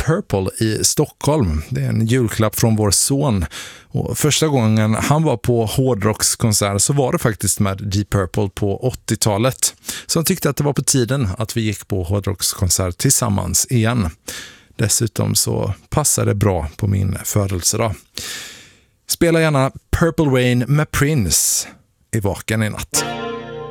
Purple i Stockholm. Det är en julklapp från vår son. Och första gången han var på hårdrockskonsert så var det faktiskt med Deep Purple på 80-talet. Så han tyckte att det var på tiden att vi gick på hårdrockskonsert tillsammans igen. Dessutom så passar det bra på min födelsedag. Spela gärna Purple Rain med Prince i Vaken i natt.